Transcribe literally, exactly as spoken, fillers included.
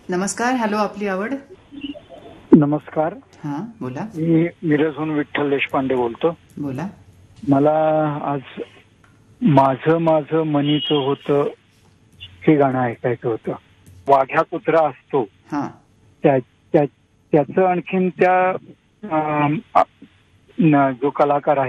नमस्कार. हॅलो, आपली आवड. नमस्कार. हा, बोला. मी मिरजहून विठ्ठल देशपांडे बोलतो. बोला. मला आज माझं माझं मनीचं होतं हे गाणं ऐकायचं होतं. वाघ्या कुत्रा असतो हा, त्या त्या- त्याचं आणखीन त्या अं, आ- न- जो कलाकार आहे